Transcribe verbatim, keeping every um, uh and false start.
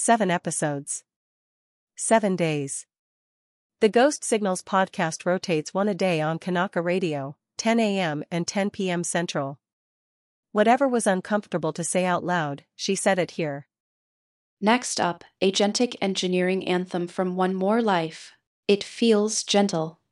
seven episodes. Seven days. The Ghost Signals podcast rotates one a day on Kanaka Radio, ten a m and ten p m Central. Whatever was uncomfortable to say out loud, she said it here. Next up, Agentic Engineering Anthem from One More Life. It feels gentle.